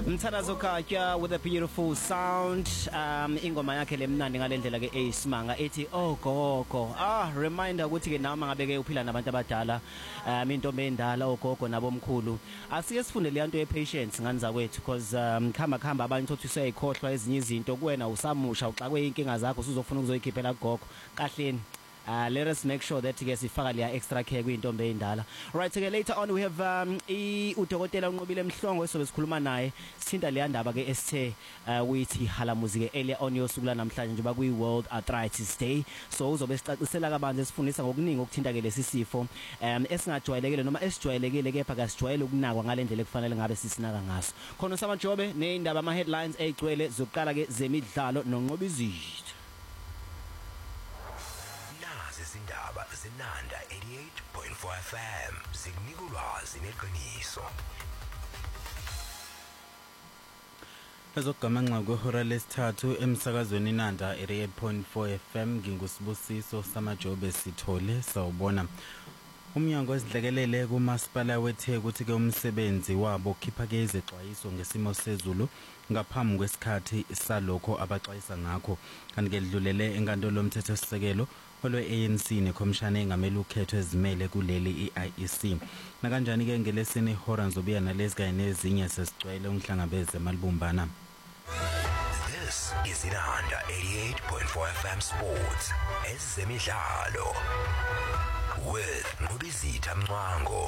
Mthanazo Khatya with a beautiful sound. Ingoma yakhe lemnandi ngalendlela ke eyisimanga ethi oh gogo. Reminder ukuthi ke nami ngabeke uphila nabantu abadala. Intombi endala ogogo nabomkhulu. Asiye sifunde le nto ye-patience ngani zakwethu because khamba abantu uthi useyikhohlwa ezinye izinto kuwena usamusha uxakwe inkinga zakho usuzofuna ukuzoyikhiphela kugogo. Kahleni. Let us make sure that ke sifaka leya extra care kwintombi endala. Right, ke later on we have udokotela uNqobile Mhlongo esobe sikhuluma naye sithinta le ndaba ke esithe withi halamuzi ke earlier on yosuku la namhlanje njengoba kuyi World Arthritis Day. So uzobe sicacisela kabanzi esifundisa ngokuniningi ukuthinta ke lesi sifo esingajwayelekile noma esijwayelekile kepha kasijwayele ukunakwa ngalendlela ekufanele ngabe sisinaka ngaso. Khona samajobe neindaba ama headlines ezigcwele zokuqala ke zemidlalo noNqobizithu. Izindaba zinanda 88.4 FM zikunika ulwazi neqiniso. Ezogamanxa kwehora lesithathu emsakazweni Nanda 88.4 FM ngingusibusiso samajobe sithole sawubona. Umnyango wezidlekelele kumasipala wethe ukuthi ke umsebenzi wabo khipha ke izexwayiso ngesimo sezulu ngaphambi kwesikhathi salokho abaxwayisa ngakho kanti ke lidlulele enkantolo lomthetho sisekelo olwe-ANC nekhomishana engamele ukhetho ezimele kuleli iIEC. Nakanjani ke ngelesini ihora ngizobuya nalezi kanye nezinye sesicwele unhlangabeze malibumbana. This is Nanda 88.4 FM Sports ezemidlalo with Nqobizithu Mncwango.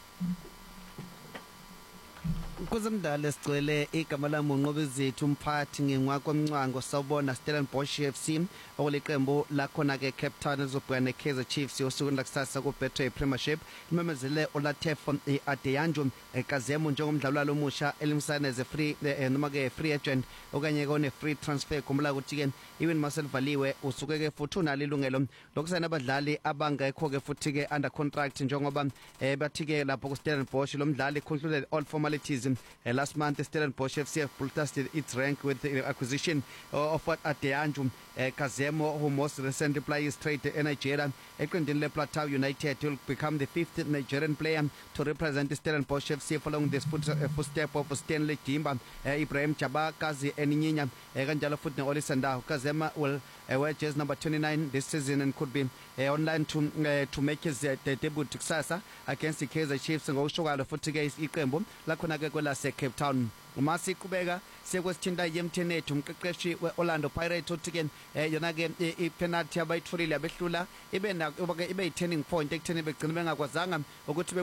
Kuzimdala sigcwele igama lami uNqobizithu umphathi nginwakwa Mncwango sawubona Stellenbosch FC okuliqembu lakhona ke Cape Town ezobhekana neKaizer Chiefs yosukwini lakusasa ku Betway Premiership limemezele Olathefo Adeyanju Kazemo njengomdlali omusha elimsana as a free noma ke free agent okanye kone free transfer kumla ukuthi ke even Marcel Valiwe usuke ke futhi unalo ilungelo lokusana abadlali abangekho ke futhi ke under contract njengoba bathi ke lapho ku Stellenbosch lo mdlali concluded all formalities. Last month, Stellenbosch FC protested its rank with the acquisition of Adeyanju Kazemo, who most recently plays trade in Nigeria. Ekwendile Plateau United will become the 5th Nigerian player to represent Stellenbosch FC following this footstep of Stanley Jimba, Ibrahim Chabakazi, and Nyinya Kanjalo Footne Olisanda. Kazema will wear jersey number 29 this season and could be online to make his debut kusasa against the Kaizer Chiefs ngokushokala futhi ke iqembu lakhona ke kwelase Cape Town. Umasi kubeka sekwesithinta yemtheni ethu umqeqeshi weOrlando Pirates uthi ke yona ke ipenalty abayitholile abehlula ibe yi turning point ekutheni begcina bengakwazanga ukuthi